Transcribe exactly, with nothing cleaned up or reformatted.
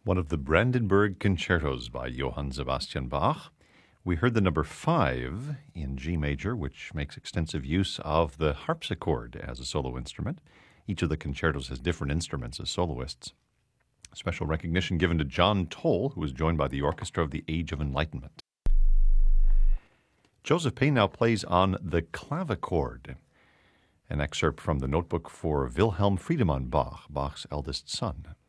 one of the Brandenburg concertos by Johann Sebastian Bach. We heard the number five in G major, which makes extensive use of the harpsichord as a solo instrument. Each of the concertos has different instruments as soloists. Special recognition given to John Toll, who was joined by the Orchestra of the Age of Enlightenment. Joseph Payne now plays on the clavichord, an excerpt from the notebook for Wilhelm Friedemann Bach, Bach's eldest son.